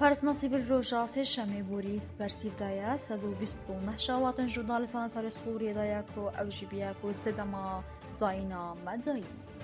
کارسناسی بالروژا سێشەمێ بۆری سپەرسیڤدایە 129 شاواتن ژوورنالیستانە سەر سووریەدایە و ئەو ژی بیە و سێدەما زاینا مەدایی.